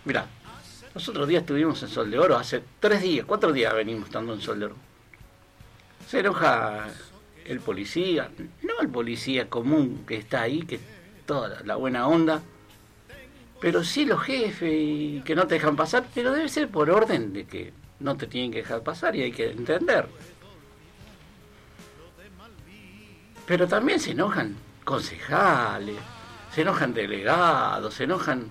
Mirá, los otros días estuvimos en Sol de Oro, hace 4 días venimos estando en Sol de Oro. Se enoja el policía, no el policía común que está ahí, que es toda la buena onda, pero sí los jefes y que no te dejan pasar, pero debe ser por orden de que no te tienen que dejar pasar y hay que entender. Pero también se enojan concejales, se enojan delegados, se enojan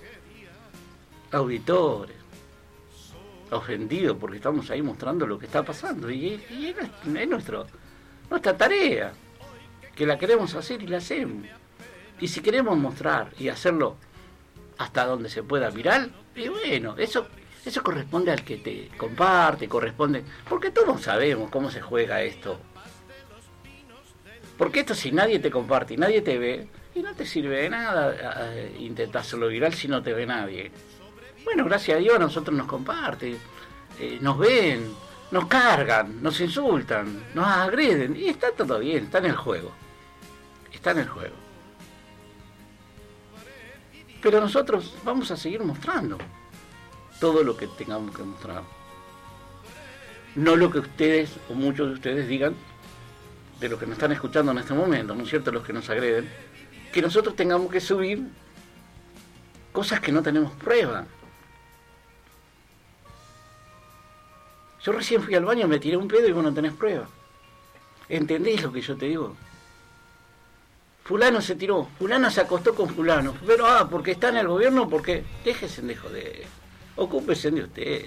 auditores, ofendidos porque estamos ahí mostrando lo que está pasando y es nuestra tarea, que la queremos hacer y la hacemos. Y si queremos mostrar y hacerlo hasta donde se pueda viral, y bueno, eso corresponde al que te comparte, corresponde, porque todos sabemos cómo se juega esto. Porque esto, si nadie te comparte y nadie te ve, y no te sirve de nada intentar hacerlo viral si no te ve nadie. Bueno, gracias a Dios a nosotros nos comparten, nos ven, nos cargan, nos insultan, nos agreden, y está todo bien, está en el juego. Está en el juego. Pero nosotros vamos a seguir mostrando todo lo que tengamos que mostrar. No lo que ustedes, o muchos de ustedes digan, de los que nos están escuchando en este momento, ¿no es cierto?, los que nos agreden, que nosotros tengamos que subir cosas que no tenemos prueba. Yo recién fui al baño, me tiré un pedo y vos no tenés prueba. ¿Entendés lo que yo te digo? Fulano se tiró, fulano se acostó con fulano, pero porque está en el gobierno, porque déjense de joder, ocúpense de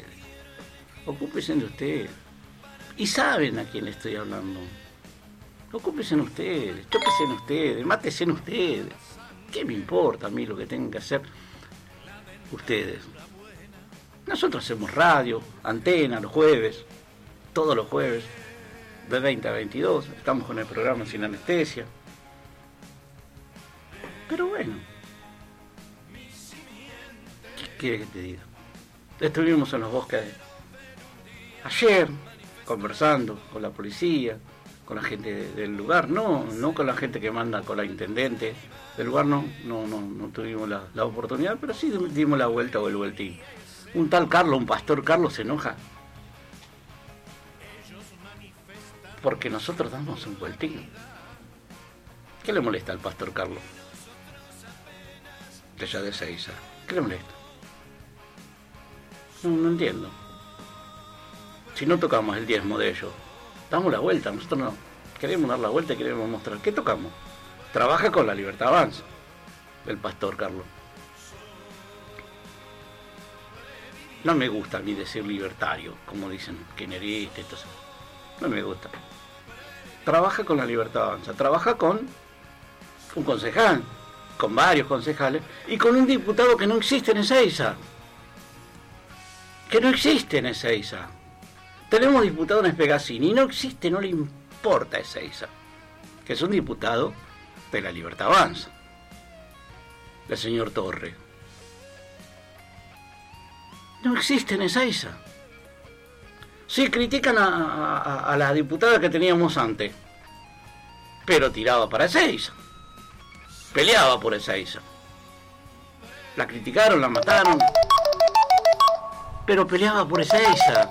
ustedes, y saben a quién le estoy hablando. Ocúpense en ustedes, chóquense en ustedes, mátense en ustedes. ¿Qué me importa a mí lo que tengan que hacer ustedes? Nosotros hacemos radio, antena, los jueves, todos los jueves, de 20 a 22, estamos con el programa Sin Anestesia. Pero bueno, ¿qué quieres que te diga? Estuvimos en los bosques ayer, conversando con la policía, con la gente del lugar, no con la gente que manda, con la intendente del lugar, no tuvimos la oportunidad, pero sí dimos la vuelta o el vueltín. Un tal Carlos, un pastor Carlos, se enoja porque nosotros damos un vueltín. ¿Qué le molesta al pastor Carlos? De allá de Ezeiza. ¿Qué le molesta? No entiendo. Si no tocamos el diezmo de ellos, damos la vuelta, nosotros no. Queremos dar la vuelta y queremos mostrar. ¿Qué tocamos? Trabaja con la Libertad Avanza, el pastor Carlos. No me gusta ni decir libertario, como dicen kirchneristas, entonces. No me gusta. Trabaja con la Libertad Avanza, trabaja con un concejal, con varios concejales, y con un diputado que no existe en Ezeiza. Que no existe en Ezeiza. Tenemos diputado en Espegacini y no existe, no le importa Ezeiza. Que es un diputado de la Libertad Avanza. El señor Torre. No existe en Ezeiza. Sí, critican a la diputada que teníamos antes, pero tiraba para Ezeiza. Peleaba por Ezeiza. La criticaron, la mataron, pero peleaba por Ezeiza.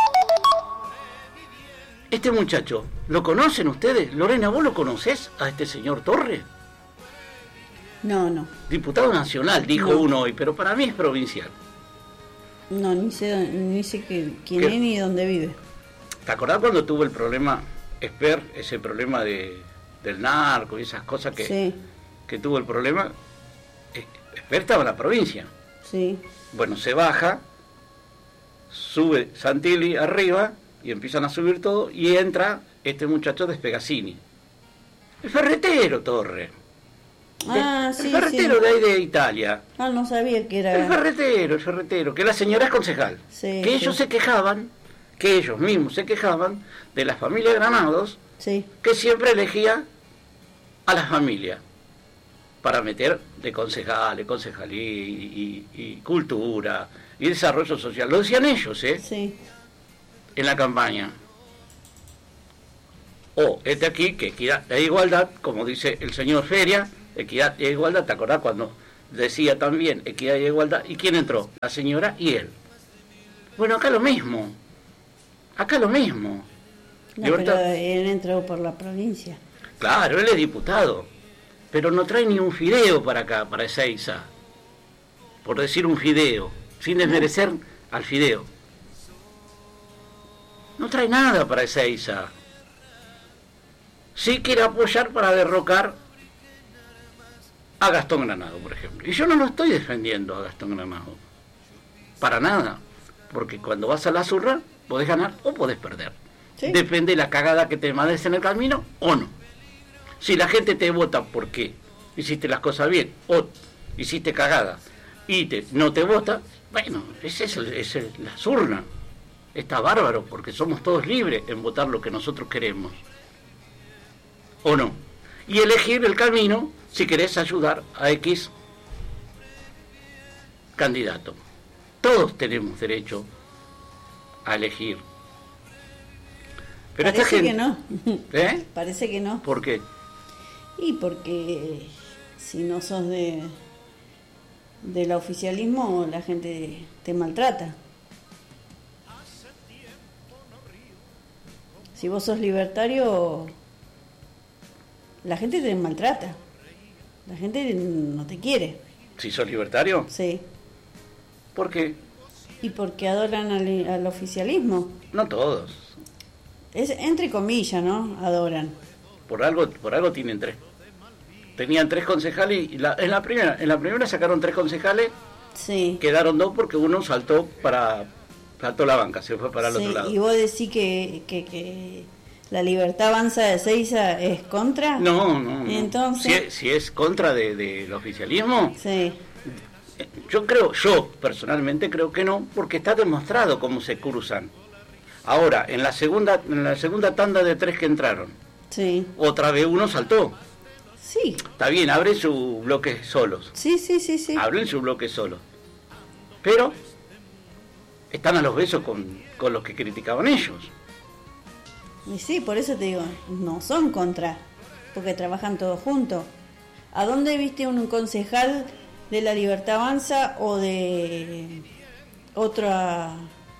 Este muchacho, ¿lo conocen ustedes? Lorena, ¿vos lo conocés a este señor Torre? No. Diputado nacional, dijo uno hoy, pero para mí es provincial. No, ni sé quién es ni dónde vive. ¿Te acordás cuando tuvo el problema Esper, ese problema del narco y esas cosas que tuvo el problema? Esper estaba en la provincia. Sí. Bueno, se baja, sube Santilli arriba y empiezan a subir todo y entra este muchacho de Espegacini. El ferretero Torre. El ferretero de ahí de Italia. No sabía que era. El ferretero, que la señora es concejal. Sí, que ellos se quejaban, que ellos mismos se quejaban de la familia Granados, que siempre elegía a las familias para meter de concejales, concejalí y cultura y desarrollo social. Lo decían ellos, en la campaña. Este aquí, que equidad e igualdad, como dice el señor Feria, equidad e igualdad. ¿Te acordás cuando decía también equidad y igualdad. ¿Y quién entró? La señora y él. Bueno, acá lo mismo. Acá lo mismo. No, pero él entró por la provincia. Claro, él es diputado. Pero no trae ni un fideo para acá, para Ezeiza. Por decir un fideo. Sin desmerecer al fideo. No trae nada para Ezeiza. Sí quiere apoyar para derrocar a Gastón Granado, por ejemplo. Y yo no lo estoy defendiendo a Gastón Granado. Para nada. Porque cuando vas a la zurra, podés ganar o podés perder. ¿Sí? Depende de la cagada que te mandes en el camino o no. Si la gente te vota porque hiciste las cosas bien o hiciste cagada y no te vota, bueno, esa es la urna. Está bárbaro porque somos todos libres en votar lo que nosotros queremos. ¿O no? Y elegir el camino si querés ayudar a X candidato. Todos tenemos derecho a elegir. Pero parece esta gente, que no. ¿Eh? Parece que no. ¿Por qué? Y porque si no sos del oficialismo, la gente te maltrata. Si vos sos libertario, la gente te maltrata. La gente no te quiere. ¿Si sos libertario? Sí. ¿Por qué? Y porque adoran al oficialismo. No todos. Es entre comillas, ¿no? Adoran. Por algo tienen 3. Tenían 3 concejales y en la primera sacaron 3 concejales. Sí. Quedaron 2 porque uno saltó la banca, se fue para el otro lado. ¿Y vos decís que la Libertad Avanza de Ezeiza es contra? No. Entonces, Si es contra del oficialismo, sí. Yo personalmente creo que no, porque está demostrado cómo se cruzan. Ahora, en la segunda tanda de 3 que entraron, sí. Otra vez uno saltó. Sí. Está bien, abren su bloque solos. Sí. Abren su bloque solos. Pero están a los besos con los que criticaban ellos. Y sí, por eso te digo, no son contra, porque trabajan todos juntos. ¿A dónde viste un concejal de la Libertad Avanza o de otra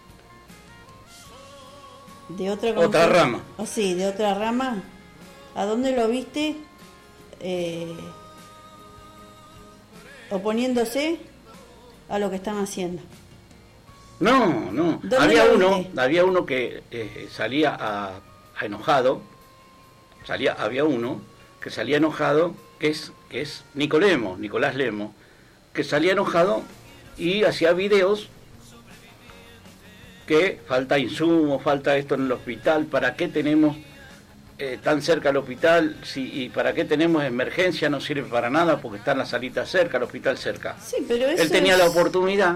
rama? Oh, sí, de otra rama. ¿A dónde lo viste oponiéndose a lo que están haciendo? No. Había uno que salía enojado. Había uno que salía enojado, que es Nicolás Lemo, que salía enojado y hacía videos que falta insumos, falta esto en el hospital, ¿para qué tenemos tan cerca el hospital? Y ¿para qué tenemos emergencia? No sirve para nada porque están las salitas cerca, el hospital cerca. Sí, pero eso él tenía la oportunidad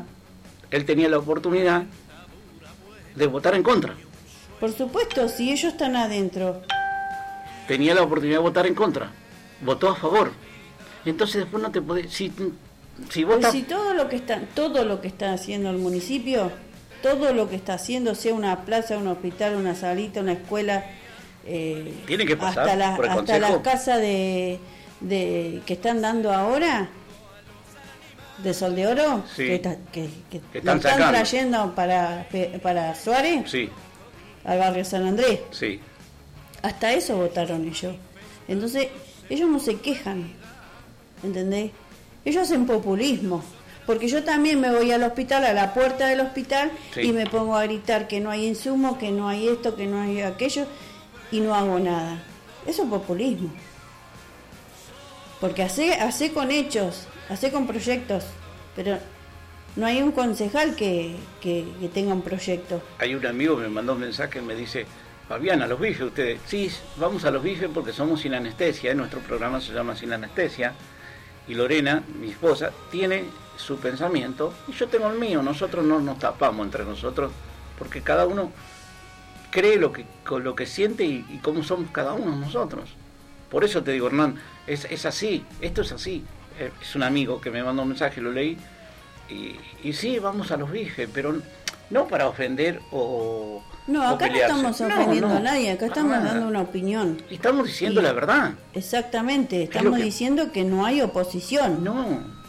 de votar en contra. Por supuesto, si ellos están adentro. Tenía la oportunidad de votar en contra. Votó a favor. Entonces después no te podés... Si vota... Si todo lo que está haciendo el municipio, todo lo que está haciendo, sea una plaza, un hospital, una salita, una escuela, tiene que pasar por el hasta consejo. las casas de que están dando ahora de Sol de Oro, sí, que están trayendo para Suárez, sí, al barrio San Andrés. Sí. Hasta eso votaron ellos. Entonces, ellos no se quejan, ¿entendés? Ellos hacen populismo. Porque yo también me voy al hospital, a la puerta del hospital, sí, y me pongo a gritar que no hay insumo, que no hay esto, que no hay aquello, y no hago nada. Eso es populismo. Porque hace con hechos, hace con proyectos, pero no hay un concejal que tenga un proyecto. Hay un amigo que me mandó un mensaje y me dice: Fabiana, ¿los bifes ustedes? Sí, vamos a los bifes porque somos sin anestesia, nuestro programa se llama Sin Anestesia, y Lorena, mi esposa, tiene su pensamiento y yo tengo el mío. Nosotros no nos tapamos entre nosotros porque cada uno cree con lo que siente y cómo somos cada uno de nosotros. Por eso te digo, Hernán, es así, esto es así. Es un amigo que me mandó un mensaje, lo leí, y sí, vamos a los bifes, pero no para ofender o acá no estamos ofendiendo a nadie, acá estamos dando una opinión. Y estamos diciendo la verdad. Exactamente, estamos diciendo que no hay oposición. No,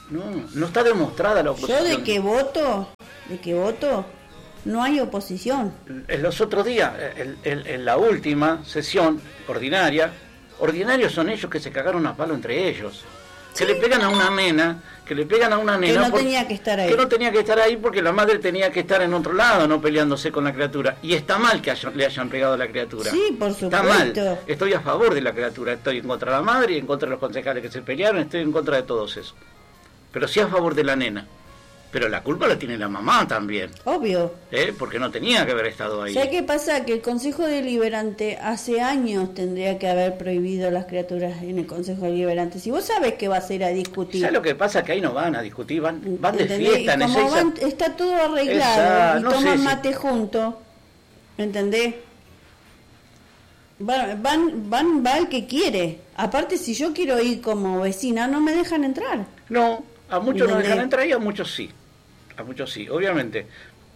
no está demostrada la Yo oposición. de que voto, no hay oposición. En los otros días, en la última sesión ordinarios son ellos que se cagaron a palo entre ellos. Que le pegan a una nena, que no tenía que estar ahí. Que no tenía que estar ahí porque la madre tenía que estar en otro lado, no peleándose con la criatura. Y está mal que le hayan pegado a la criatura. Sí, por supuesto. Está mal. Estoy a favor de la criatura, estoy en contra de la madre y en contra de los concejales que se pelearon, estoy en contra de todos esos. Pero sí a favor de la nena. Pero la culpa la tiene la mamá también. Obvio. Porque no tenía que haber estado ahí. ¿Sabes qué pasa? Que el Consejo Deliberante hace años tendría que haber prohibido las criaturas en el Consejo Deliberante. Si vos sabés que vas a ir a discutir. ¿Sabes lo que pasa? Que ahí no van a discutir, van de ¿entendés? fiesta. Y como está todo arreglado y no toman sé mate juntos, ¿entendés? Va el que quiere. Aparte, si yo quiero ir como vecina, no me dejan entrar. No, a muchos no ¿entendés? dejan entrar y a muchos sí. A muchos sí, obviamente.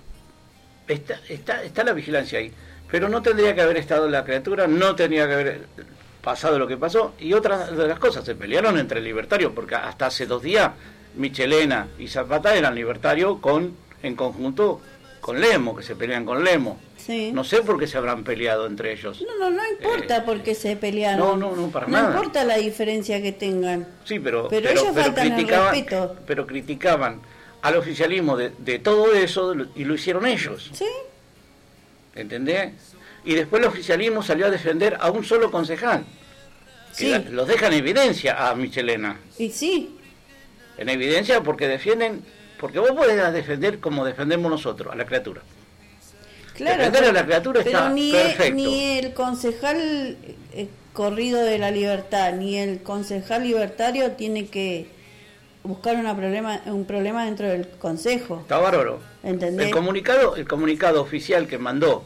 Está la vigilancia ahí. Pero no tendría que haber estado la criatura, no tendría que haber pasado lo que pasó. Y otra de las cosas, se pelearon entre libertarios, porque hasta hace 2 días Michelena y Zapata eran libertarios en conjunto con Lemo, que se pelean con Lemo. Sí. No sé por qué se habrán peleado entre ellos. No importa por qué se pelearon. No, para nada. No importa la diferencia que tengan. Sí, pero ellos faltan el respeto. Pero criticaban al oficialismo de todo eso y lo hicieron ellos. Sí. ¿Entendés? Y después el oficialismo salió a defender a un solo concejal. Sí. Los deja en evidencia a Michelena. Y sí. En evidencia porque porque vos podés defender como defendemos nosotros, a la criatura. Claro, defender a la criatura pero está perfecto. Ni el concejal corrido de la libertad, ni el concejal libertario tiene que buscar un problema dentro del consejo. Está bárbaro. ¿Entendés? El comunicado oficial que mandó,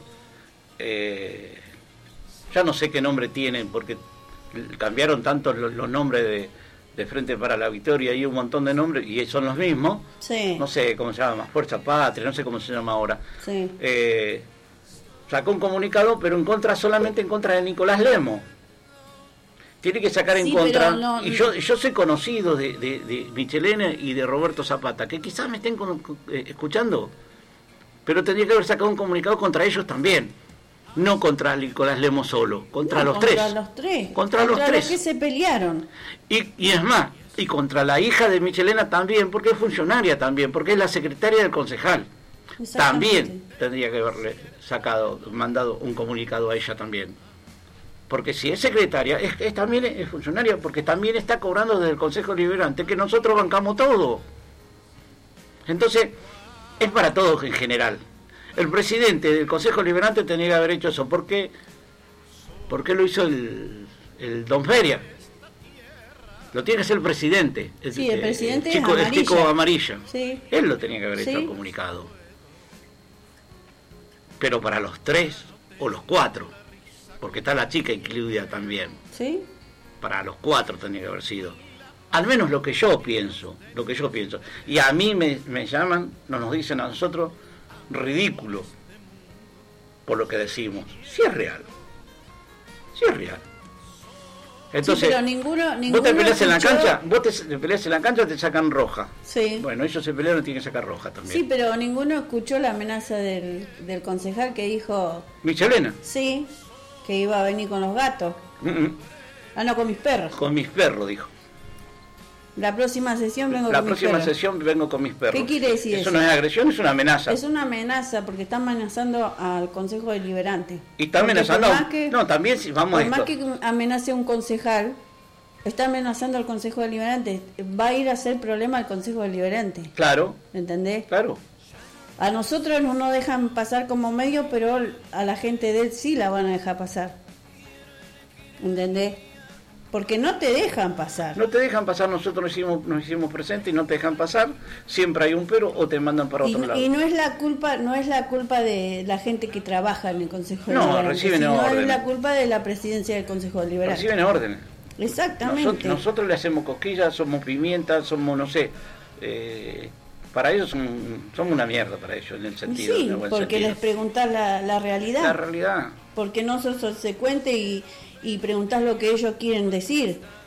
ya no sé qué nombre tienen, porque cambiaron tanto los nombres de Frente para la Victoria y un montón de nombres, y son los mismos. Sí. No sé cómo se llama, Fuerza Patria, no sé cómo se llama ahora. Sí. Sacó un comunicado, pero solamente en contra de Nicolás Lemo. Tiene que sacar en contra. Y yo soy conocido de Michelena y de Roberto Zapata, que quizás me estén escuchando, pero tendría que haber sacado un comunicado contra ellos también. No contra Nicolás Lemo solo, contra los tres. Contra los tres. Los que se pelearon. Y es más, y contra la hija de Michelena también, porque es funcionaria también, porque es la secretaria del concejal. También tendría que haberle mandado un comunicado a ella también. Porque si es secretaria, también es funcionaria, porque también está cobrando desde el Consejo Deliberante, que nosotros bancamos todo. Entonces, es para todos en general. El presidente del Consejo Deliberante tenía que haber hecho eso. ¿Por qué lo hizo el Don Feria? Lo tiene que ser el presidente. Sí, el presidente es Amarilla. El chico Amarilla. Sí. Él lo tenía que haber hecho el comunicado. Pero para los 3 o los 4, porque está la chica incluida también. Sí. Para los 4 tenía que haber sido. Al menos lo que yo pienso. Y a mí me llaman, nos dicen a nosotros, ridículo por lo que decimos. Sí es real. Entonces, sí, pero ninguno vos te peleas en la cancha, te sacan roja. Sí. Bueno, ellos se pelearon y tienen que sacar roja también. Sí, pero ninguno escuchó la amenaza del concejal que dijo... Michelena. Sí, que iba a venir con los gatos. No, con mis perros. Con mis perros, dijo. La próxima sesión vengo con mis perros. La próxima sesión vengo con mis perros. ¿Qué quiere decir eso? Eso no es agresión, es una amenaza. Es una amenaza porque está amenazando al Consejo Deliberante. Y está amenazando... también si vamos a esto. Por más que amenace a un concejal, está amenazando al Consejo Deliberante. Va a ir a hacer problema al Consejo Deliberante. Claro. ¿Entendés? Claro. A nosotros no nos dejan pasar como medio, pero a la gente de él sí la van a dejar pasar. ¿Entendés? Porque no te dejan pasar. No te dejan pasar, nosotros nos hicimos presentes y no te dejan pasar, siempre hay un pero o te mandan para otro lado. Y no es la culpa de la gente que trabaja en el Consejo Deliberante. No, reciben órdenes. No es la culpa de la presidencia del Consejo Deliberante. Reciben órdenes. Exactamente. Nosotros le hacemos cosquillas, somos pimienta, somos, no sé, para ellos somos una mierda para ellos, en el sentido. Sí, porque les preguntás la realidad. La realidad. Porque no sos consecuente y preguntás lo que ellos quieren decir.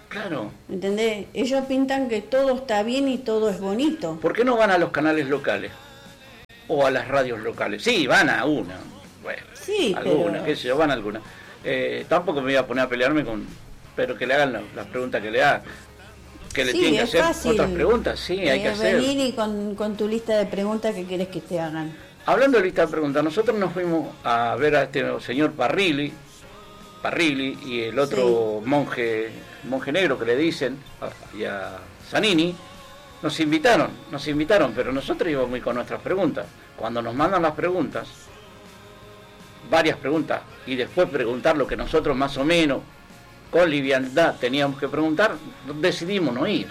Claro. ¿Entendés? Ellos pintan que todo está bien y todo es bonito. ¿Por qué no van a los canales locales? O a las radios locales. Sí, van a una. Bueno, Sí, alguna, pero... qué sé yo, van a alguna. Tampoco me voy a poner a pelearme con... Pero que le hagan las preguntas que le hagan. Que le Sí, tienen que es hacer fácil, otras preguntas. Sí, hay que hacer. venir y con tu lista de preguntas que querés que te hagan. Hablando de lista de preguntas, nosotros nos fuimos a ver a este señor Parrilli y el otro monje negro que le dicen, y a Zanini, nos invitaron, pero nosotros íbamos con nuestras preguntas. Cuando nos mandan las preguntas, varias preguntas, y después preguntar lo que nosotros más o menos, con liviandad, teníamos que preguntar, decidimos no ir,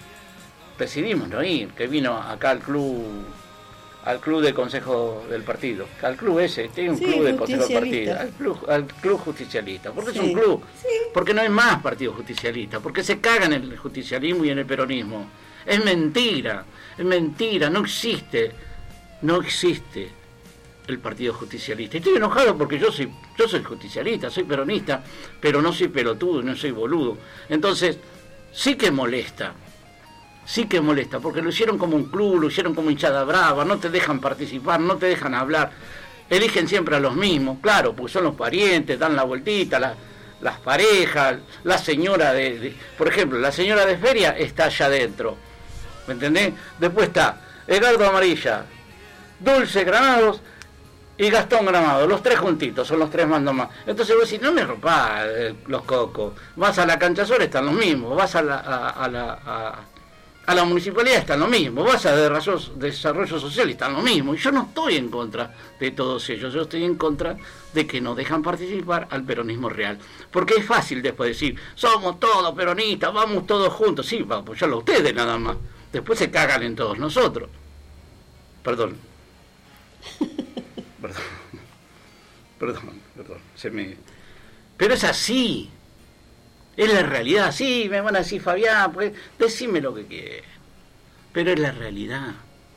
que vino acá al club de consejo del partido, al club ese, tiene un club de consejo del partido, al club justicialista, porque es un club, porque no hay más partido justicialista, porque se cagan en el justicialismo y en el peronismo. Es mentira, no existe el partido justicialista. Estoy enojado porque yo soy justicialista, soy peronista, pero no soy pelotudo, no soy boludo. Entonces, sí que molesta, porque lo hicieron como un club, lo hicieron como hinchada brava, no te dejan participar, no te dejan hablar, eligen siempre a los mismos, claro, porque son los parientes, dan la vueltita, las parejas, la señora por ejemplo, la señora de feria está allá adentro, ¿me entendés? Después está Edgardo Amarilla, Dulce Granados y Gastón Gramado, los tres juntitos, son los tres mandos más. Entonces vos decís, no me rompás los cocos, vas a la Cancha Sol, están los mismos, vas a la municipalidad, están lo mismo, vas a desarrollo social, están lo mismo. Y yo no estoy en contra de todos ellos, yo estoy en contra de que nos dejan participar al peronismo real. Porque es fácil después decir, somos todos peronistas, vamos todos juntos. Sí, vamos a apoyarlo a ustedes nada más. Después se cagan en todos nosotros. Perdón. Pero es así. Es la realidad. Sí, me van a decir, Fabián, pues decime lo que quieras. Pero es la realidad.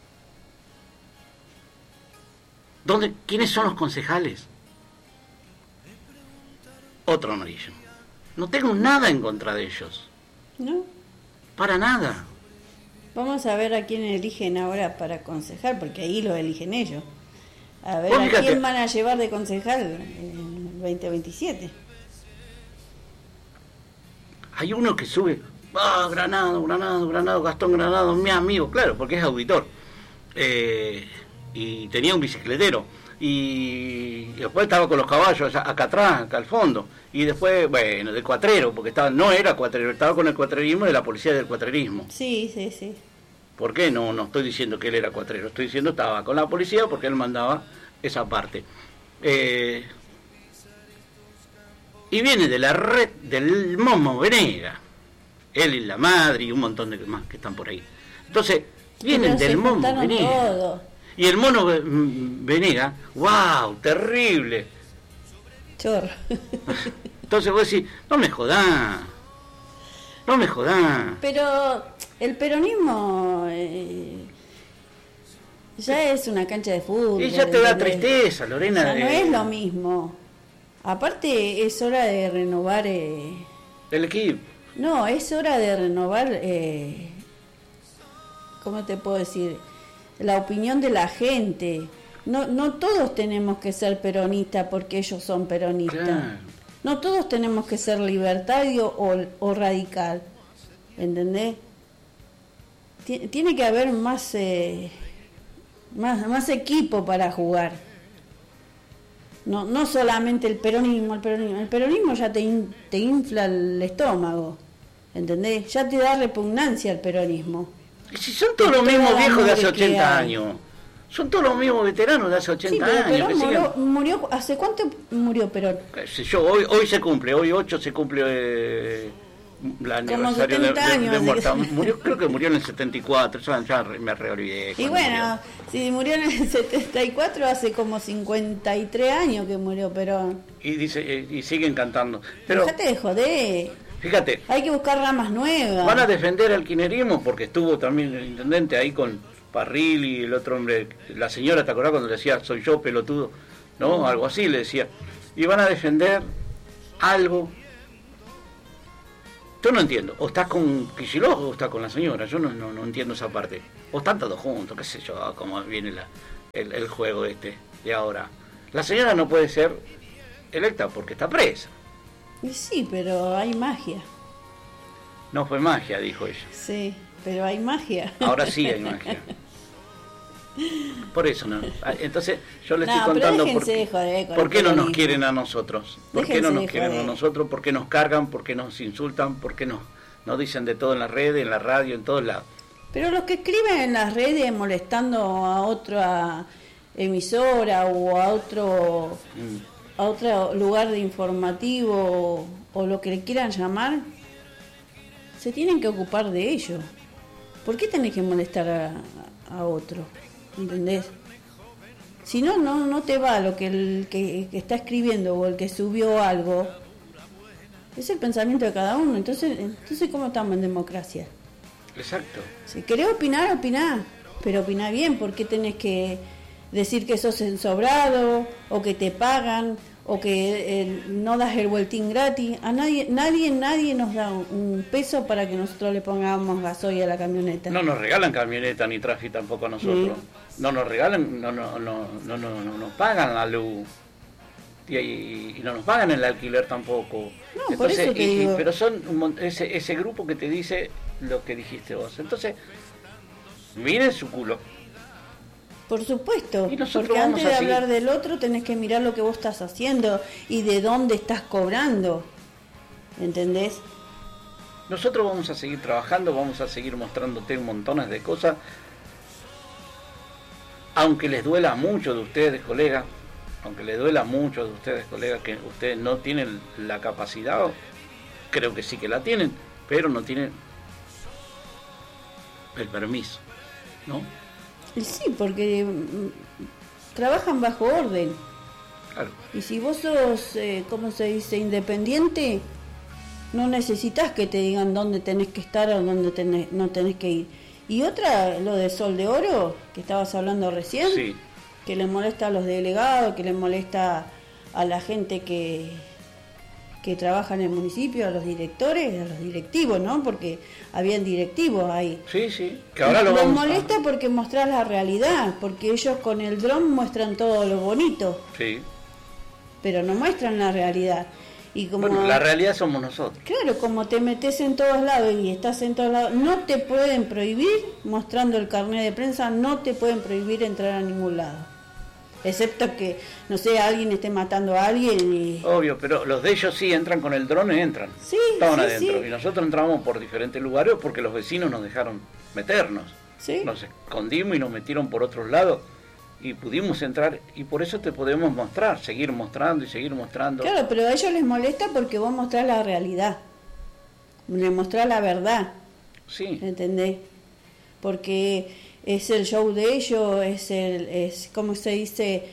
¿Quiénes son los concejales? Otro amarillo. No tengo nada en contra de ellos. ¿No? Para nada. Vamos a ver a quién eligen ahora para concejal, porque ahí lo eligen ellos. A ver Fíjate, a quién van a llevar de concejal en el 2027. Hay uno que sube, Granado, Gastón Granado, mi amigo, claro, porque es auditor. Y tenía un bicicletero. Y después estaba con los caballos acá atrás, acá al fondo. Y después, bueno, de cuatrero, porque no era cuatrero, estaba con el cuatrerismo de la policía del cuatrerismo. Sí. ¿Por qué? No estoy diciendo que él era cuatrero, estoy diciendo que estaba con la policía porque él mandaba esa parte. Y viene de la red del Momo Venega, él y la madre y un montón de más que están por ahí. Entonces, vienen del Momo Venega. Todo. Y el mono Venega, ¡wow! Terrible. Chorro. Entonces vos decís, no me jodás. Pero el peronismo ya es una cancha de fútbol. Y ya te da tristeza, Lorena. Ya no es lo mismo. Aparte es hora de renovar... el equipo. No, es hora de renovar... ¿cómo te puedo decir? La opinión de la gente. No todos tenemos que ser peronistas porque ellos son peronistas. Claro. No todos tenemos que ser libertario o radical. ¿Entendés? Tiene que haber más equipo para jugar. No solamente el peronismo. El peronismo ya te infla el estómago. ¿Entendés? Ya te da repugnancia el peronismo. Y si son todos los mismos viejos de hace 80 años. Son todos los mismos veteranos de hace 80 años. Perón murió, ¿hace cuánto murió Perón? Hoy se cumple, hoy 8 se cumple el aniversario de muerta. Creo que murió en el 74, ya me reolvidé. Y bueno, si murió en el 74, hace como 53 años que murió Perón. Y siguen cantando. Pero déjate de joder. Fíjate. Hay que buscar ramas nuevas. Van a defender al kirchnerismo porque estuvo también el intendente ahí con Parril y el otro hombre, la señora, ¿te acordás cuando le decía, soy yo pelotudo? ¿No? Algo así le decía. Y van a defender algo Yo no entiendo, o estás con Kicillof o estás con la señora, yo no entiendo esa parte. O están todos juntos, qué sé yo, cómo viene el juego este. Y ahora, la señora no puede ser electa porque está presa. Y sí, pero hay magia. No fue magia, dijo ella. Sí, pero hay magia. Ahora sí hay magia. Por eso no. Entonces yo le estoy No, pero contando déjense de joder con por el qué no nos peronismo. quieren a nosotros. ¿Por qué Déjense no nos de quieren a joder. nosotros? ¿Por qué nos cargan? ¿Por qué nos insultan? ¿Por qué nos dicen de todo en las redes, en la radio, en todos lados? Pero los que escriben en las redes molestando a otra emisora o a otro lugar de informativo o lo que le quieran llamar, se tienen que ocupar de ello. ¿Por qué tenés que molestar a otro? ¿Entendés? Si no te va lo que el que está escribiendo o el que subió algo. Es el pensamiento de cada uno. Entonces ¿cómo estamos en democracia? Exacto. Si querés opinar, opiná. Pero opiná bien. ¿Por qué tenés que decir que sos ensobrado o que te pagan o que no das el vueltín gratis? A nadie nos da un peso para que nosotros le pongamos gasoil a la camioneta. No nos regalan camioneta ni traje tampoco a nosotros. No nos regalan, no nos pagan la luz. Y no nos pagan el alquiler tampoco. No, por eso te digo. Pero son ese grupo que te dice lo que dijiste vos. Entonces, miren su culo. Por supuesto, Y nosotros porque vamos antes de a seguir. hablar del otro tenés que mirar lo que vos estás haciendo y de dónde estás cobrando. ¿Entendés? Nosotros vamos a seguir trabajando, vamos a seguir mostrándote montones de cosas. Aunque les duela mucho de ustedes, colegas, que ustedes no tienen la capacidad, creo que sí que la tienen, pero no tienen el permiso, ¿no? Y sí, porque trabajan bajo orden. Claro. Y si vos sos, ¿cómo se dice?, independiente, no necesitas que te digan dónde tenés que estar o dónde no tenés que ir. Y otra, lo de Sol de Oro, que estabas hablando recién, Sí. que le molesta a los delegados, que le molesta a la gente que trabaja en el municipio, a los directores, a los directivos, ¿no? Porque habían directivos ahí. Sí, que ahora lo Les vamos molesta porque mostrás la realidad, porque ellos con el dron muestran todo lo bonito, Sí. pero no muestran la realidad. Y como, Bueno, la realidad somos nosotros. claro, como te metes en todos lados y estás en todos lados, no te pueden prohibir, mostrando el carnet de prensa, no te pueden prohibir entrar a ningún lado. Excepto que, no sé, alguien esté matando a alguien y... Obvio, pero los de ellos sí entran con el dron y entran. Sí, Estaban sí, adentro. sí. Y nosotros entramos por diferentes lugares porque los vecinos nos dejaron meternos. Sí. Nos escondimos y nos metieron por otros lados y pudimos entrar y por eso te podemos mostrar, seguir mostrando y seguir mostrando. Claro, pero a ellos les molesta porque vos mostrás la realidad, les mostrás la verdad, Sí, ¿entendés? Porque es el show de ellos, es ¿cómo se dice?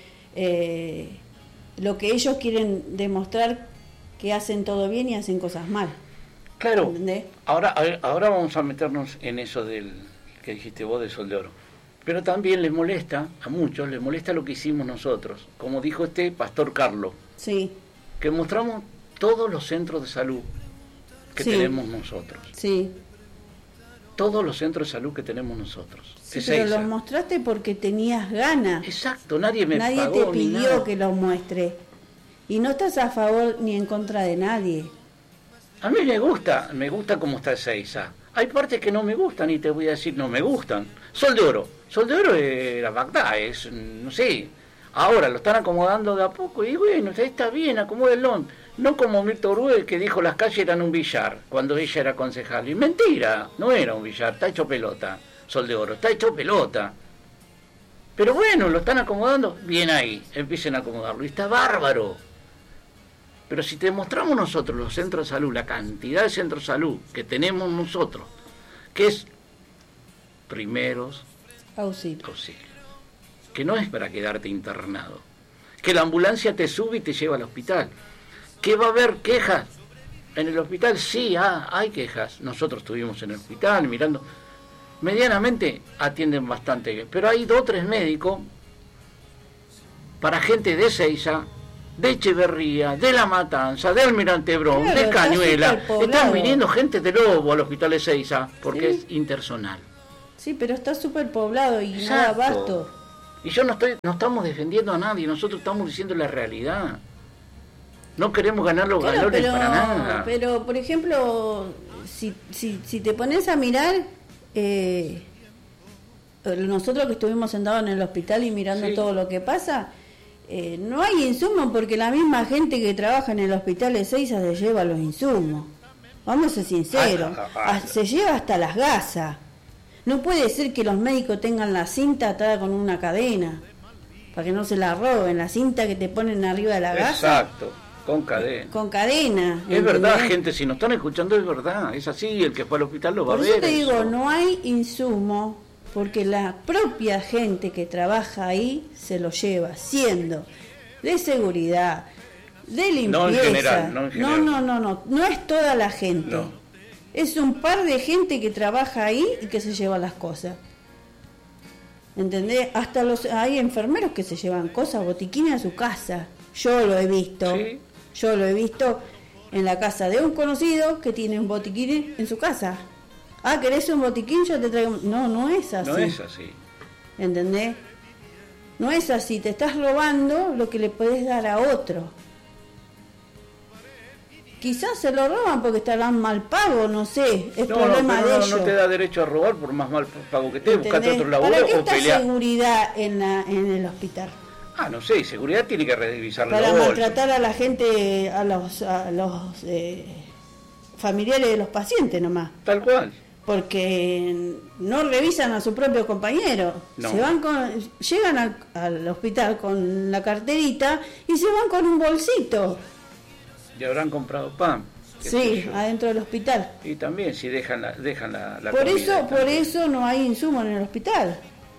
Lo que ellos quieren demostrar que hacen todo bien y hacen cosas mal. claro. ¿Entendés? Ahora vamos a meternos en eso del que dijiste vos de Sol de Oro. Pero también les molesta, a muchos les molesta lo que hicimos nosotros, como dijo este Pastor Carlos, Sí, que mostramos todos los centros de salud que Sí. tenemos nosotros. sí. Todos los centros de salud que tenemos nosotros. Sí, Es pero Ezeiza. los mostraste porque tenías ganas. Exacto, nadie me Nadie pagó te ni pidió nada. que los muestre. Y no estás a favor ni en contra de nadie. A mí me gusta cómo está Ezeiza. Hay partes que no me gustan y te voy a decir no me gustan. Sol de Oro era Bagdad, no sé. Ahora lo están acomodando de a poco y bueno, está bien, acomódenlo. No como Mirta Uruguay que dijo las calles eran un billar cuando ella era concejal. Y mentira, no era un billar, está hecho pelota. Sol de Oro, está hecho pelota. Pero bueno, lo están acomodando, bien ahí, empiecen a acomodarlo. Y está bárbaro. Pero si te mostramos nosotros los centros de salud, la cantidad de centros de salud que tenemos nosotros, que es primeros Auxilio. auxilios, que no es para quedarte internado, que la ambulancia te sube y te lleva al hospital, que va a haber quejas en el hospital, sí, hay quejas, nosotros estuvimos en el hospital mirando, medianamente atienden bastante bien, pero hay 2 o 3 médicos para gente de Ezeiza de Echeverría, de La Matanza, de Almirante Brown, Claro, de está Cañuela. superpoblado. Están viniendo gente de Lobo al hospital Ezeiza porque Sí. es intersonal. Sí, pero está súper poblado y no da Exacto. abasto. Y yo no estamos defendiendo a nadie, nosotros estamos diciendo la realidad. No queremos ganar los Claro, valores pero, para nada. pero por ejemplo, si te pones a mirar, nosotros que estuvimos sentados en el hospital y mirando Sí. todo lo que pasa, no hay insumos porque la misma gente que trabaja en el hospital de Ezeiza se lleva los insumos. Vamos a ser sinceros, se lleva hasta las gasas. No puede ser que los médicos tengan la cinta atada con una cadena para que no se la roben, la cinta que te ponen arriba de la gasa. Exacto, con cadena. Con cadena. Es ¿entendés? verdad, gente, si nos están escuchando es verdad, es así, el que fue al hospital lo va Por a eso ver. te digo, no hay insumo porque la propia gente que trabaja ahí se lo lleva, siendo de seguridad, de limpieza. No en general, no en general. No es toda la gente. No. Es un par de gente que trabaja ahí y que se lleva las cosas. ¿Entendés? Hasta hay enfermeros que se llevan cosas, botiquines a su casa. Yo lo he visto. Sí. Yo lo he visto en la casa de un conocido que tiene un botiquín en su casa. Ah, ¿querés un botiquín? Yo te traigo. No, no es así. No es así. ¿Entendés? No es así. Te estás robando lo que le podés dar a otro. Quizás se lo roban porque estarán mal pagos, no sé. Es problema de ellos. No te da derecho a robar por más mal pago que esté, buscate otro laburo ¿Para qué o está pelear. seguridad en el hospital? Ah, no sé, seguridad tiene que revisar la Para bolsa. maltratar a la gente, a los familiares de los pacientes nomás. Tal cual. Porque no revisan a su propio compañero. No. Llegan al hospital con la carterita y se van con un bolsito. Y habrán comprado pan. qué sé Sí, yo. adentro del hospital. Y también si dejan la Por comida. eso no hay insumo en el hospital.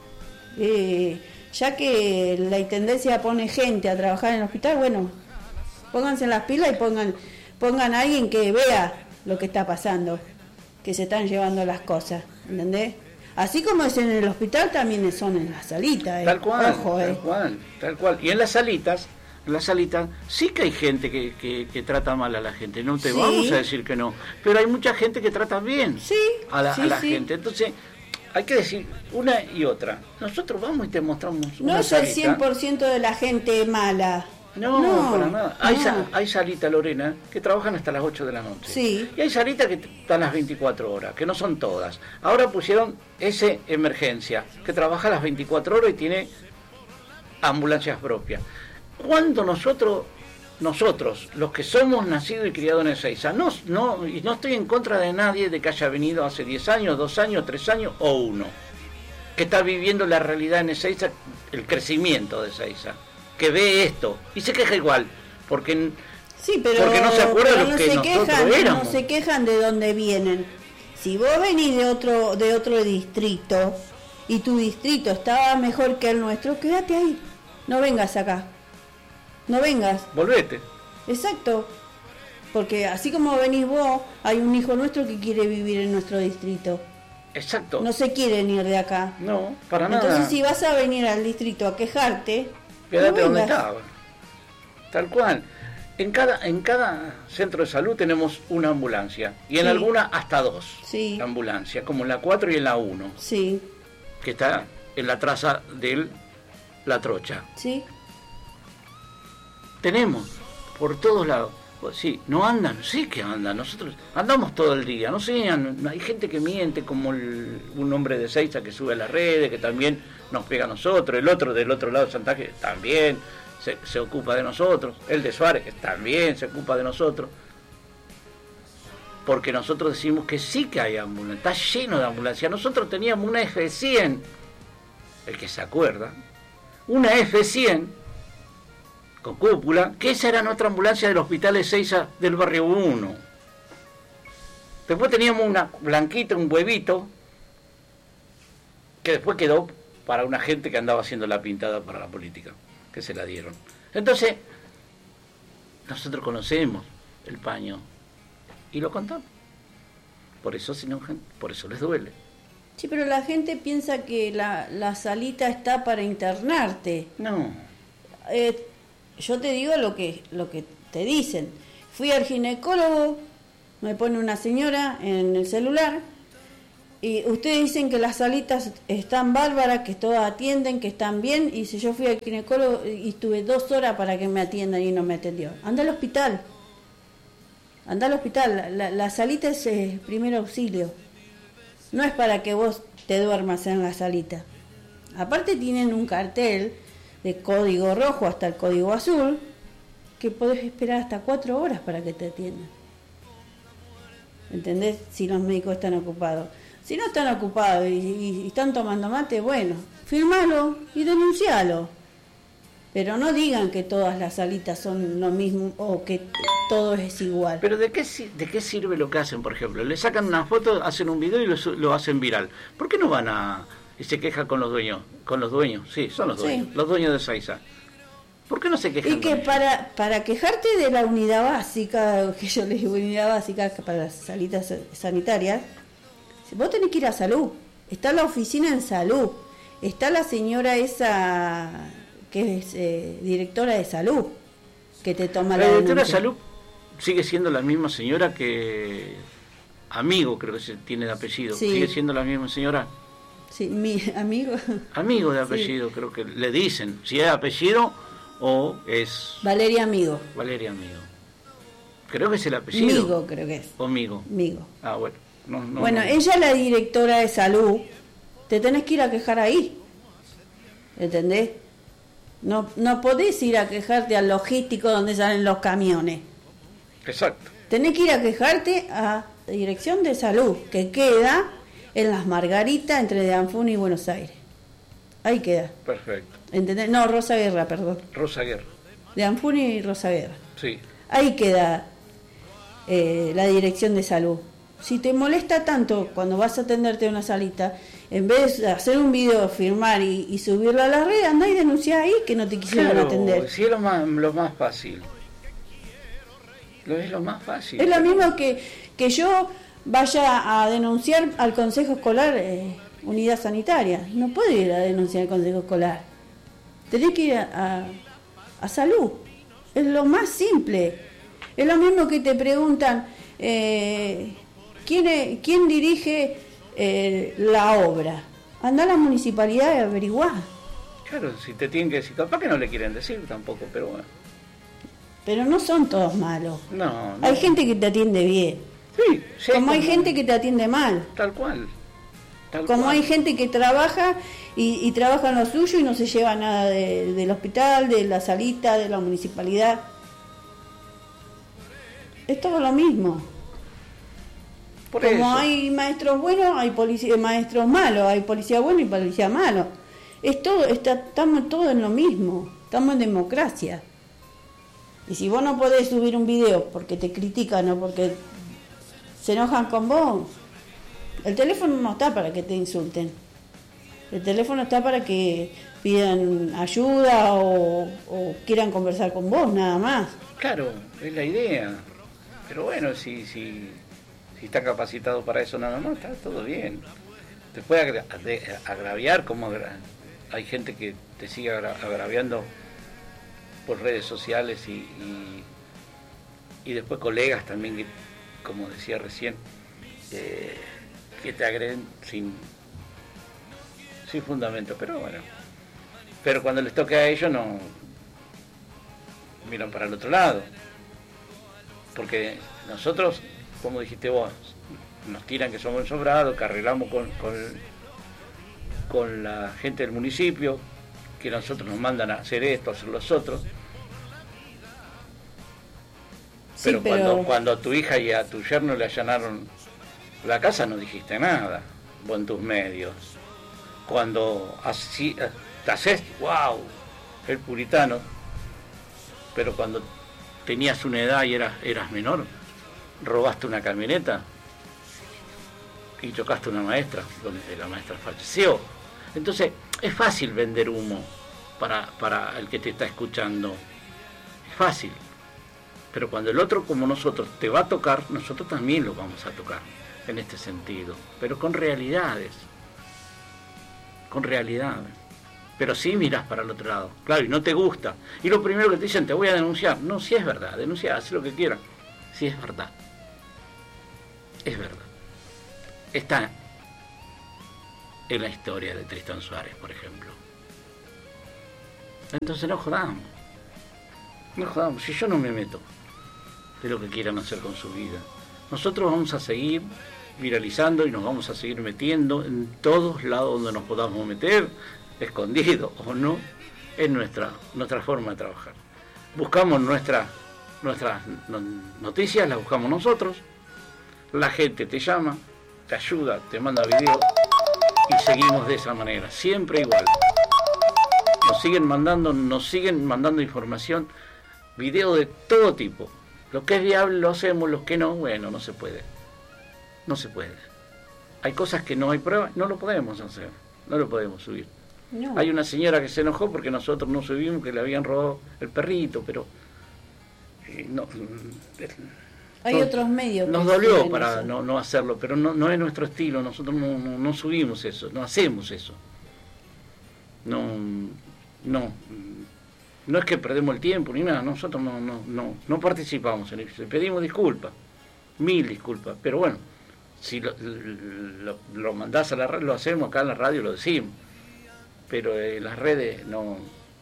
Ya que la intendencia pone gente a trabajar en el hospital, bueno, pónganse las pilas y pongan a alguien que vea lo que está pasando, que se están llevando las cosas, ¿entendés? Así como es en el hospital, también son en las salitas. Tal cual, Ojo, tal cual. Y en las salitas sí que hay gente que trata mal a la gente, no te Sí. vamos a decir que no, pero hay mucha gente que trata bien Sí, a la sí. gente. Entonces, hay que decir una y otra. Nosotros vamos y te mostramos No una es el salita. 100% de la gente mala. No, para nada. no. Hay salitas, Lorena, que trabajan hasta las 8 de la noche. Sí. Y hay salitas que están las 24 horas, que no son todas. Ahora pusieron ese emergencia, que trabaja las 24 horas y tiene ambulancias propias. Cuando nosotros, los que somos nacidos y criados en Ezeiza, y no estoy en contra de nadie de que haya venido hace 10 años, 2 años, 3 años o 1, que está viviendo la realidad en Ezeiza, el crecimiento de Ezeiza, que ve esto y se queja igual, porque Sí, pero no se acuerda pero lo no que se nosotros quejan, éramos. no se quejan de dónde vienen. Si vos venís de otro distrito y tu distrito estaba mejor que el nuestro, quédate ahí. No vengas acá. No vengas. volvete. Exacto. Porque así como venís vos, hay un hijo nuestro que quiere vivir en nuestro distrito. Exacto. No se quieren ir de acá. No, para nada. Entonces, si vas a venir al distrito a quejarte, Quédate no donde vengas. estaba. Tal cual. En cada centro de salud tenemos una ambulancia y en Sí. alguna hasta 2 Sí. ambulancias, como en la 4 y en la 1, Sí, que está en la traza de La Trocha. sí. Tenemos por todos lados. Pues sí, no andan, sí que andan. Nosotros andamos todo el día. No sé, hay gente que miente, como un hombre de Ezeiza que sube a las redes, que también nos pega a nosotros. El otro del otro lado de Santa Fe también se ocupa de nosotros. El de Suárez también se ocupa de nosotros. Porque nosotros decimos que sí que hay ambulancia. Está lleno de ambulancias. Nosotros teníamos una F100, el que se acuerda, una F100 con cúpula, que esa era nuestra ambulancia del hospital Ezeiza del barrio 1. Después teníamos una blanquita, un huevito, que después quedó para una gente que andaba haciendo la pintada para la política, que se la dieron. Entonces, nosotros conocemos el paño y lo contamos. Por eso se enojan, por eso les duele. Sí, pero la gente piensa que la salita está para internarte. No, yo te digo lo que te dicen. Fui al ginecólogo, me pone una señora en el celular, y ustedes dicen que las salitas están bárbaras, que todas atienden, que están bien, y si yo fui al ginecólogo y estuve 2 horas para que me atiendan y no me atendió. Anda al hospital. Anda al hospital. La salita es primer auxilio. No es para que vos te duermas en la salita. Aparte tienen un cartel de código rojo hasta el código azul, que podés esperar hasta 4 horas para que te atiendan. ¿Entendés? Si los médicos están ocupados. Si no están ocupados y están tomando mate, bueno, firmalo y denuncialo. Pero no digan que todas las salitas son lo mismo o que todo es igual. Pero ¿de qué sirve lo que hacen, por ejemplo? Le sacan una foto, hacen un video y lo hacen viral. ¿Por qué no van y se quejan con los dueños? Con los dueños, sí, son los dueños. Sí. Los dueños de Saiza. ¿Por qué no se quejan? Y que para quejarte de la unidad básica, que yo les digo unidad básica para las salitas sanitarias, vos tenés que ir a salud. Está la oficina en salud. Está la señora esa que es directora de salud, que te toma la directora de salud sigue siendo la misma señora que Amigo, creo que se tiene de apellido. Sí. Sigue siendo la misma señora. Sí, mi amigo. Amigo de apellido, sí. Creo que le dicen si es apellido o es Valeria Amigo. Valeria Amigo. Creo que es el apellido. Migo, creo que es. O Migo. Migo. Ah, bueno. Bueno, ella es la directora de salud. Te tenés que ir a quejar ahí. ¿Entendés? No podés ir a quejarte al logístico donde salen los camiones. Exacto. Tenés que ir a quejarte a la dirección de salud, que queda en Las Margaritas, entre de Anfuni y Buenos Aires. Ahí queda. Perfecto. ¿Entendés? No, Rosa Guerra, perdón. Rosa Guerra. De Anfuni y Rosa Guerra. Sí. Ahí queda la dirección de salud. Si te molesta tanto cuando vas a atenderte a una salita, en vez de hacer un video, firmar y subirlo a la red, andá y denunciá ahí que no te quisieron atender. Sí, es lo más fácil. Es lo más fácil. Es lo mismo que yo vaya a denunciar al Consejo Escolar unidad sanitaria. No puedo ir a denunciar al Consejo Escolar. Tenés que ir a salud. Es lo más simple. Es lo mismo que te preguntan... ¿Quién dirige la obra? Anda a la municipalidad y averiguá. Claro, si te tienen que decir, capaz que no le quieren decir tampoco, pero bueno. Pero no son todos malos. No. Hay gente que te atiende bien. Sí, como hay gente que te atiende mal. Tal cual. Como hay gente que trabaja y trabaja en lo suyo y no se lleva nada del hospital, de la salita, de la municipalidad. Es todo lo mismo. Por como eso. Hay maestros buenos, hay maestros malos, hay policía bueno y policía malo. Estamos todos en lo mismo, estamos en democracia. Y si vos no podés subir un video porque te critican o porque se enojan con vos, el teléfono no está para que te insulten. El teléfono está para que pidan ayuda o quieran conversar con vos, nada más. Claro, es la idea. Pero bueno, si está capacitado para eso nada más, está todo bien. Te puede agraviar, como hay gente que te sigue agraviando por redes sociales y después colegas también, que, como decía recién, que te agreden sin fundamento, pero bueno. Pero cuando les toque a ellos no miran para el otro lado. Porque nosotros, como dijiste vos, nos tiran que somos sobrados, que arreglamos con la gente del municipio, que nosotros nos mandan a hacer esto, a hacer los otros. Sí, pero cuando a tu hija y a tu yerno le allanaron la casa no dijiste nada, vos en tus medios. Cuando así te haces, wow, el puritano, pero cuando tenías una edad y eras menor, robaste una camioneta y chocaste a una maestra, donde la maestra falleció. Entonces, es fácil vender humo para el que te está escuchando. Es fácil. Pero cuando el otro, como nosotros, te va a tocar, nosotros también lo vamos a tocar, en este sentido. Pero con realidades. Con realidades. pero sí mirás para el otro lado, claro, y no te gusta. Y lo primero que te dicen, te voy a denunciar. No, si es verdad, denuncia, haz lo que quieras. Si es verdad. Es verdad. Está en la historia de Tristán Suárez, por ejemplo. Entonces no jodamos. No jodamos, si yo no me meto de lo que quieran hacer con su vida. Nosotros vamos a seguir viralizando y nos vamos a seguir metiendo en todos lados donde nos podamos meter, escondido o no, es nuestra forma de trabajar. Buscamos nuestras noticias, las buscamos nosotros, la gente te llama, te ayuda, te manda videos y seguimos de esa manera, siempre igual. Nos siguen mandando información, videos de todo tipo. Lo que es viable lo hacemos, los que no, bueno, no se puede. No se puede. Hay cosas que no hay pruebas, no lo podemos hacer, no lo podemos subir. No. Hay una señora que se enojó porque nosotros no subimos, que le habían robado el perrito, pero hay otros medios. Nos dolió para no hacerlo, pero no es nuestro estilo, nosotros no subimos eso, no hacemos eso. No es que perdemos el tiempo ni nada, nosotros no participamos en eso, pedimos disculpas, 1000 disculpas, pero bueno, si lo mandás a la red, lo hacemos acá en la radio, lo decimos, pero en las redes no.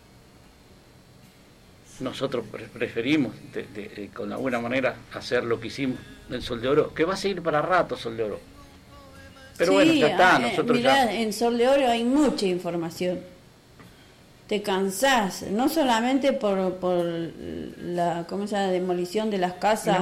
Nosotros preferimos con la buena manera hacer lo que hicimos en Sol de Oro, que va a seguir para rato Sol de Oro, pero sí, bueno, ya está, nosotros mirá, ya en Sol de Oro hay mucha información. Te cansás, no solamente por la demolición de las casas,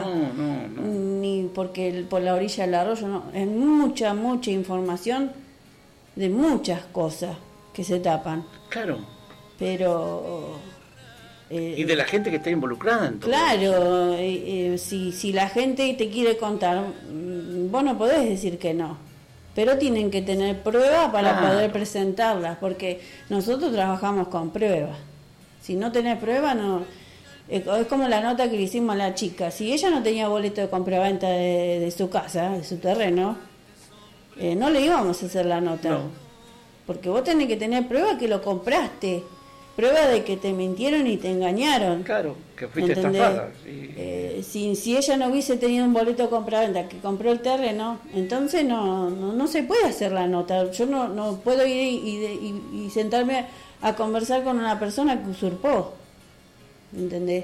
ni porque por la orilla del arroyo, no, es mucha información de muchas cosas que se tapan. Claro. Pero y de la gente que está involucrada en todo claro, si la gente te quiere contar, vos no podés decir que no. Pero tienen que tener pruebas para poder presentarlas, porque nosotros trabajamos con pruebas. Si no tenés pruebas, no. Es como la nota que le hicimos a la chica. Si ella no tenía boleto de compraventa de su casa, de su terreno, no le íbamos a hacer la nota. No. Porque vos tenés que tener pruebas que lo compraste. Prueba de que te mintieron y te engañaron. Claro, que fuiste estafada. Sí. Si ella no hubiese tenido un boleto de compraventa, que compró el terreno, entonces no se puede hacer la nota. Yo no puedo ir y sentarme a conversar con una persona que usurpó. ¿Entendés?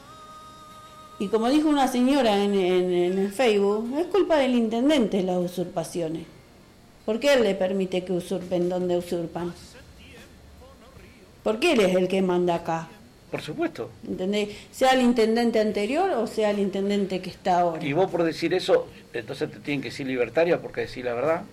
Y como dijo una señora en el Facebook, es culpa del intendente las usurpaciones. ¿Por qué él le permite que usurpen donde usurpan? Porque él es el que manda acá. Por supuesto. ¿Entendés? Sea el intendente anterior o sea el intendente que está ahora. Y vos por decir eso, entonces te tienen que decir libertaria porque decís la verdad.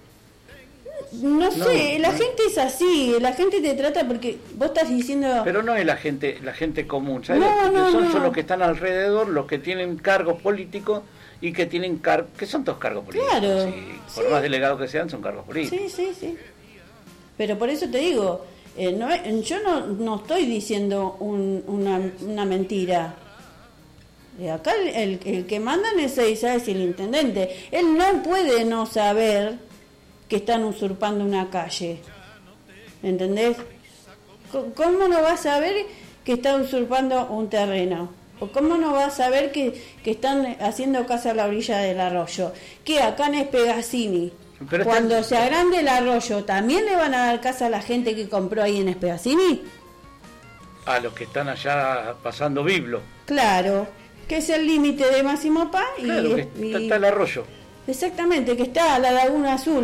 No sé, la gente es así, la gente te trata porque vos estás diciendo... Pero no es la gente común, ¿sabes? Son los que están alrededor, los que tienen cargos políticos y que tienen que son todos cargos políticos. Claro. Por más delegados que sean, son cargos políticos. Sí. Pero por eso te digo... yo no estoy diciendo una mentira. Acá el que manda en ese es el intendente. Él no puede no saber que están usurpando una calle. ¿Entendés? ¿Cómo no va a saber que están usurpando un terreno? ¿O cómo no va a saber que están haciendo casa a la orilla del arroyo? Que acá en Espegacini, cuando se agrande el arroyo, ¿también le van a dar casa a la gente que compró ahí en Espegacini? A los que están allá pasando Biblo. Claro, que es el límite de Máximo Paz. Claro, está el arroyo. Exactamente, que está la Laguna Azul,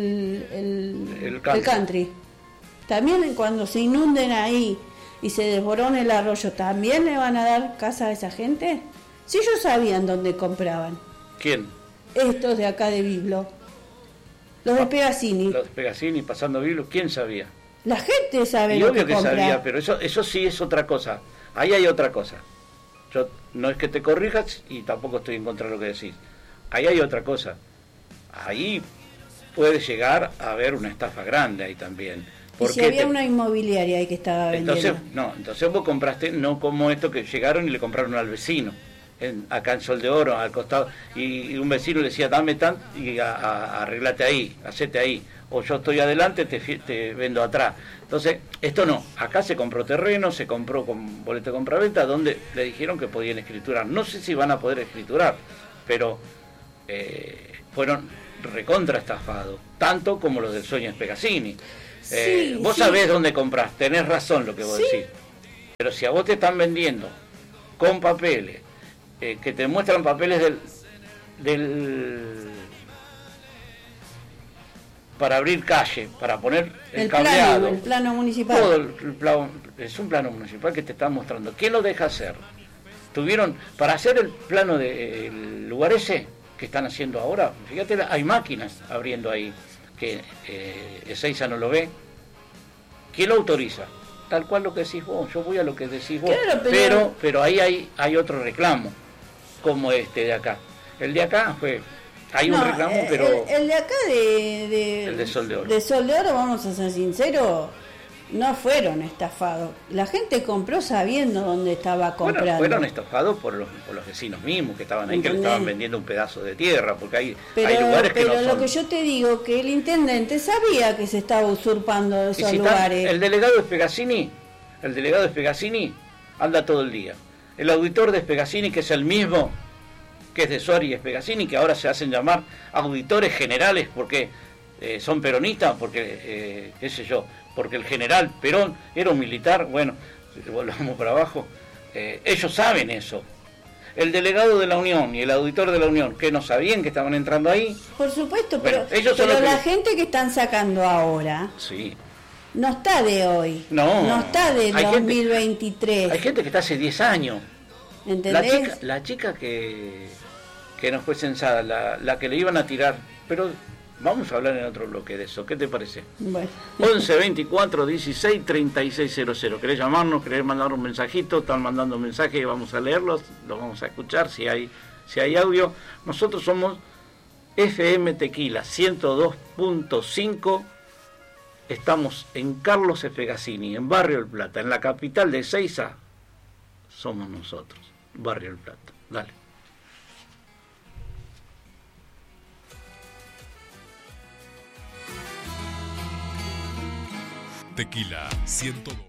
el country. También cuando se inunden ahí y se desborone el arroyo, ¿también le van a dar casa a esa gente? Si ellos sabían dónde compraban. ¿Quién? Estos de acá de Biblo. Los de Pegazzini. Los de Pegazzini pasando Biblo, ¿quién sabía? La gente sabe y lo obvio que compra. Sabía, pero eso sí es otra cosa. Ahí hay otra cosa. Yo no es que te corrijas y tampoco estoy en contra de lo que decís. Ahí hay otra cosa. Ahí puede llegar a haber una estafa grande ahí también. Y si había una inmobiliaria ahí que estaba vendiendo. Entonces vos compraste, no como esto que llegaron y le compraron al vecino. Acá en Sol de Oro, al costado, y un vecino le decía, dame tanto y arreglate ahí, hacete ahí. o yo estoy adelante, te vendo atrás. Entonces, esto no, acá se compró terreno, se compró con boleto de compraventa, donde le dijeron que podían escriturar. No sé si van a poder escriturar, pero fueron recontra estafados, tanto como los del Sueño Spegazzini. Vos sabés dónde comprás, tenés razón lo que vos decís, pero si a vos te están vendiendo con papeles, que te muestran papeles del para abrir calle, para poner el cableado, el plano municipal, todo el plano, es un plano municipal que te están mostrando. ¿Quién lo deja hacer? Tuvieron, para hacer el plano del lugar ese que están haciendo ahora, fíjate, hay máquinas abriendo ahí, que Ezeiza no lo ve. ¿Quién lo autoriza? Tal cual lo que decís vos, yo voy a lo que decís vos, claro, pero ahí hay otro reclamo, como este de acá. El de acá hay un reclamo, pero... El de acá el de Sol de Oro. De Sol de Oro, vamos a ser sinceros, no fueron estafados. La gente compró sabiendo dónde estaba comprando. Bueno, fueron estafados por los vecinos mismos que estaban ahí, que le estaban vendiendo un pedazo de tierra, porque hay lugares que no son... Pero lo que yo te digo, que el intendente sabía que se estaba usurpando esos lugares. El delegado de Spegazzini anda todo el día. El auditor de Spegazzini, que es el mismo que es de Suárez y Spegazzini, que ahora se hacen llamar auditores generales porque son peronistas, porque, qué sé yo, porque el general Perón era un militar, bueno, si volvamos para abajo, ellos saben eso. El delegado de la Unión y el auditor de la Unión, que no sabían que estaban entrando ahí. Por supuesto, bueno, pero la gente que están sacando ahora... Sí. No está de hoy, no está de 2023. Hay gente que está hace 10 años. ¿Entendés? La chica que no fue censada, la que le iban a tirar, pero vamos a hablar en otro bloque de eso, ¿qué te parece? Bueno. 11 24 16 36 00. ¿Querés llamarnos? ¿Querés mandar un mensajito? Están mandando mensajes, vamos a leerlos, los vamos a escuchar si hay audio. Nosotros somos FM Tequila 102.5. Estamos en Carlos Spegazzini, en Barrio El Plata, en la capital de Ezeiza. Somos nosotros, Barrio El Plata. Dale. Tequila 102.